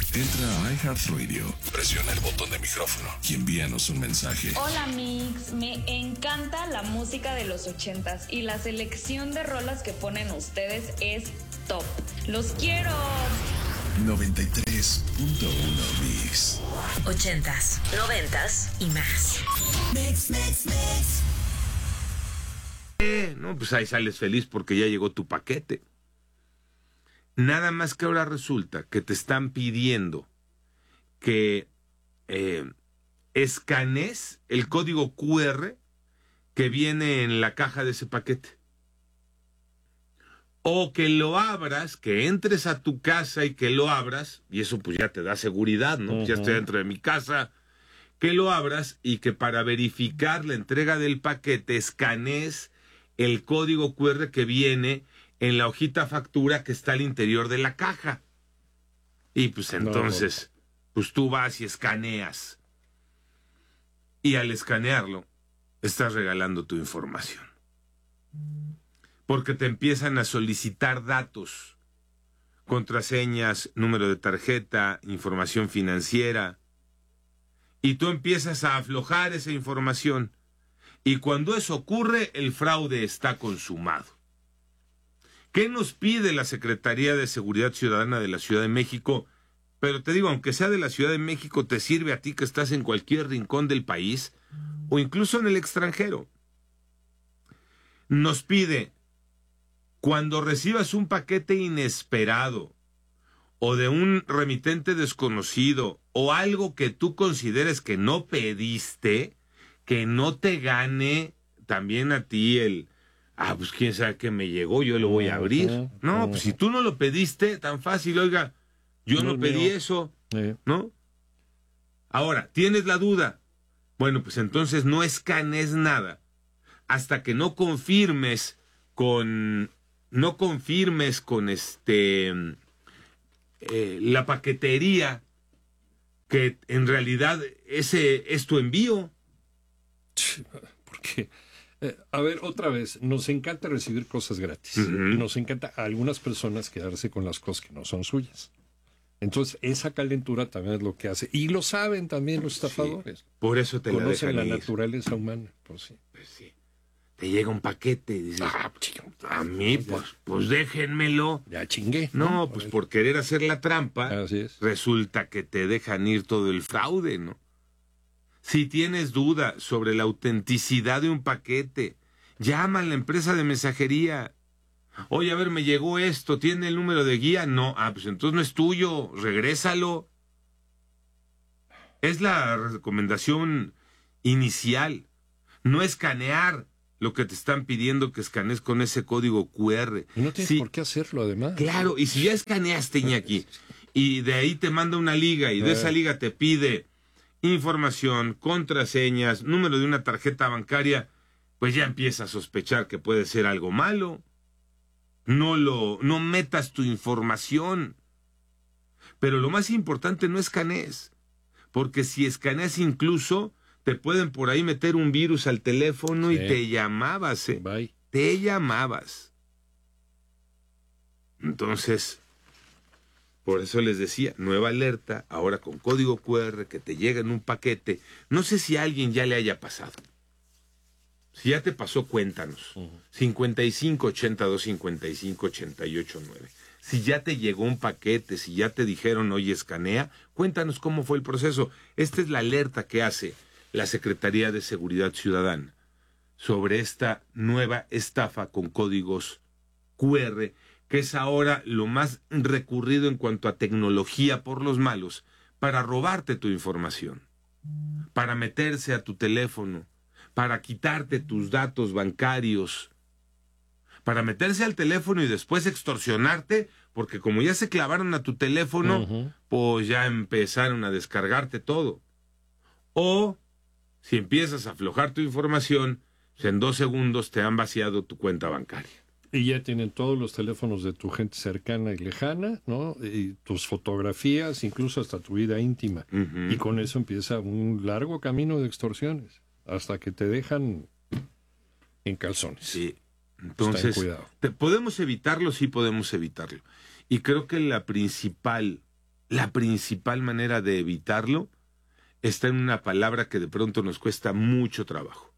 Entra a iHeartRadio, presiona el botón de micrófono y envíanos un mensaje. Hola Mix, me encanta la música de los 80s y la selección de rolas que ponen ustedes es top. ¡Los quiero! 93.1 Mix. 80s, 90s y más. Mix. No, pues ahí sales feliz porque ya llegó tu paquete. Nada más que ahora resulta que te están pidiendo que escanees el código QR que viene en la caja de ese paquete. O que lo abras, que entres a tu casa y que lo abras, y eso pues ya te da seguridad, ¿no? Pues ya estoy dentro de mi casa, que lo abras y que para verificar la entrega del paquete escanees el código QR que viene en la hojita factura que está al interior de la caja. Y pues entonces, pues tú vas y escaneas. Y al escanearlo, estás regalando tu información. Porque te empiezan a solicitar datos, contraseñas, número de tarjeta, información financiera. Y tú empiezas a aflojar esa información. Y cuando eso ocurre, el fraude está consumado. ¿Qué nos pide la Secretaría de Seguridad Ciudadana de la Ciudad de México? Pero te digo, aunque sea de la Ciudad de México, te sirve a ti que estás en cualquier rincón del país o incluso en el extranjero. Nos pide, cuando recibas un paquete inesperado o de un remitente desconocido o algo que tú consideres que no pediste, que no te gane también a ti el... pues quién sabe qué me llegó, yo lo voy a abrir. No, pues si tú no lo pediste, tan fácil, oiga, yo no pedí eso, ¿no? Ahora, ¿tienes la duda? Bueno, pues entonces no escanees nada hasta que no confirmes con la paquetería que en realidad ese es tu envío. Porque, a ver, otra vez, nos encanta recibir cosas gratis. Y nos encanta a algunas personas quedarse con las cosas que no son suyas. Entonces, esa calentura también es lo que hace. Y lo saben también los estafadores. Sí, por eso te conocen la dejan la ir. Naturaleza humana. Pues sí. Pues sí. Te llega un paquete y dices, a mí, pues déjenmelo. Ya chingué. No, pues por querer hacer la trampa, así es. Resulta que te dejan ir todo el fraude, ¿no? Si tienes duda sobre la autenticidad de un paquete, llama a la empresa de mensajería. Oye, a ver, me llegó esto, ¿tiene el número de guía? No, pues entonces no es tuyo, regrésalo. Es la recomendación inicial. No escanear lo que te están pidiendo que escanees con ese código QR. Y no tienes por qué hacerlo, además. Claro, y si ya escaneaste, Iñaki, y de ahí te manda una liga, y de esa liga te pide información, contraseñas, número de una tarjeta bancaria, pues ya empieza a sospechar que puede ser algo malo. No metas tu información. Pero lo más importante, no escanees, porque si escaneas incluso te pueden por ahí meter un virus al teléfono y te llamabas, Bye. Te llamabas. Entonces, por eso les decía, nueva alerta, ahora con código QR que te llega en un paquete. No sé si a alguien ya le haya pasado. Si ya te pasó, cuéntanos. 5582-5588-9. Si ya te llegó un paquete, si ya te dijeron, oye, escanea, cuéntanos cómo fue el proceso. Esta es la alerta que hace la Secretaría de Seguridad Ciudadana sobre esta nueva estafa con códigos QR, que es ahora lo más recurrido en cuanto a tecnología por los malos para robarte tu información, para meterse a tu teléfono, para quitarte tus datos bancarios, para meterse al teléfono y después extorsionarte, porque como ya se clavaron a tu teléfono, pues ya empezaron a descargarte todo. O si empiezas a aflojar tu información, pues en 2 segundos te han vaciado tu cuenta bancaria. Y ya tienen todos los teléfonos de tu gente cercana y lejana, ¿no? Y tus fotografías, incluso hasta tu vida íntima. Y con eso empieza un largo camino de extorsiones, hasta que te dejan en calzones. Sí. Entonces, cuidado. ¿podemos evitarlo? Sí, podemos evitarlo. Y creo que la principal la principal manera de evitarlo está en una palabra que de pronto nos cuesta mucho trabajo.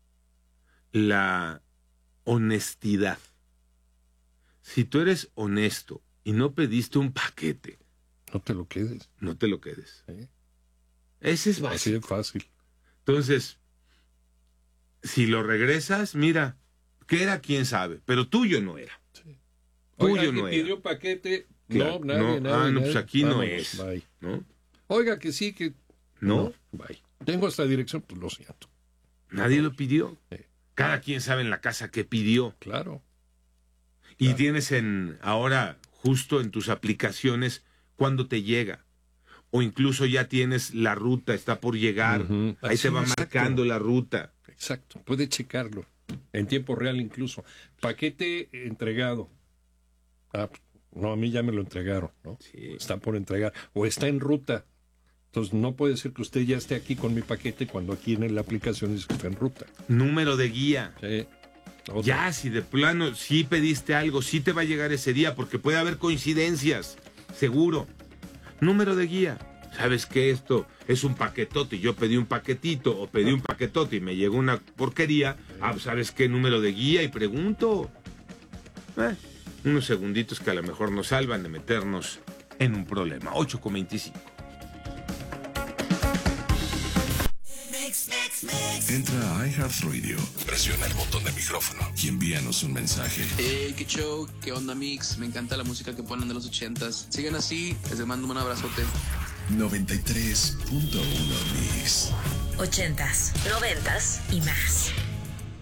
La honestidad. Si tú eres honesto y no pediste un paquete, no te lo quedes. No te lo quedes. ¿Sí? Ese es básico. Así de fácil. Entonces, si lo regresas, mira, que era quién sabe, pero tuyo no era. Sí. Tuyo Oiga, no que era. pidió paquete. Claro, No, nadie. Pues aquí Vámonos, no es. Bye. ¿No? Oiga, que sí, que... No. Bye. Tengo esta dirección, pues lo siento. Nadie lo pidió. Sí. Cada quien sabe en la casa qué pidió. Claro. Y tienes ahora, justo en tus aplicaciones, cuándo te llega. O incluso ya tienes la ruta, está por llegar. Ujú. Ahí Sí, te va exacto. marcando la ruta. Exacto. Puede checarlo. En tiempo real incluso. Paquete entregado. Ah, no, a mí ya me lo entregaron, ¿no? Sí. Está por entregar. O está en ruta. Entonces no puede ser que usted ya esté aquí con mi paquete cuando aquí en la aplicación dice que está en ruta. Número de guía. Sí. Otra. Ya, si de plano, sí pediste algo, sí te va a llegar ese día, porque puede haber coincidencias, seguro. Número de guía. ¿Sabes qué? Esto es un paquetote y yo pedí un paquetito, o pedí un paquetote y me llegó una porquería. Ah, ¿sabes qué? Número de guía y pregunto. Unos segunditos que a lo mejor nos salvan de meternos en un problema. 8:25. Entra a iHeartRadio, presiona el botón de micrófono y envíanos un mensaje. Qué show, qué onda mix, me encanta la música que ponen de los 80s. Sigan así, les mando un abrazote. 93.1 Mix. 80s, 90s y más.